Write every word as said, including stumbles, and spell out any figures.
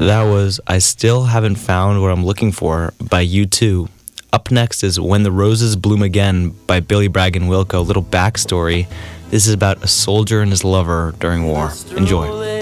That was I Still Haven't Found What I'm Looking For by U two. Up next is When the Roses Bloom Again by Billy Bragg and Wilco. Little backstory. This is about a soldier and his lover during war. Enjoy.